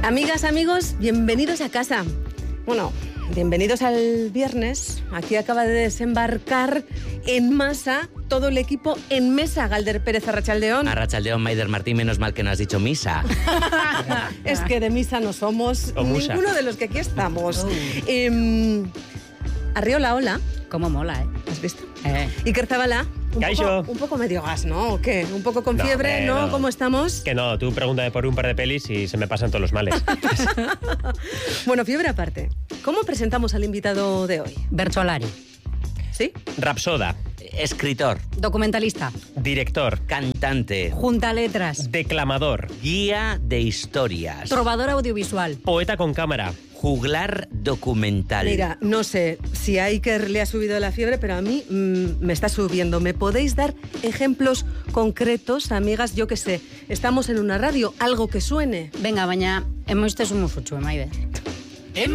Amigas, amigos, bienvenidos a casa. Bueno, bienvenidos al viernes. Aquí acaba de desembarcar en masa todo el equipo en mesa. Galder Pérez, Arratsaldeón. Arratsaldeón, Maider Martín, menos mal que no has dicho misa. Es que de misa no somos ninguno de los que aquí estamos. Arriola, hola. Cómo mola, ¿eh? ¿Has visto? Iker Zabala. Un poco medio gas, ¿no? ¿O qué? ¿Un poco con fiebre? ¿No? ¿Cómo estamos? Que no, tú pregúntame por un par de pelis y se me pasan todos los males. Bueno, fiebre aparte. ¿Cómo presentamos al invitado de hoy? Bertolari. ¿Sí? Rapsoda. Escritor. Documentalista. Director. Cantante. Junta letras. Declamador. Guía de historias. Trovador audiovisual. Poeta con cámara. Juglar documental. Mira, no sé si a Iker le ha subido la fiebre, pero a mí me está subiendo. ¿Me podéis dar ejemplos concretos, amigas? Yo qué sé, estamos en una radio, algo que suene. Venga, baina, emoiztasun musutxu, Maider.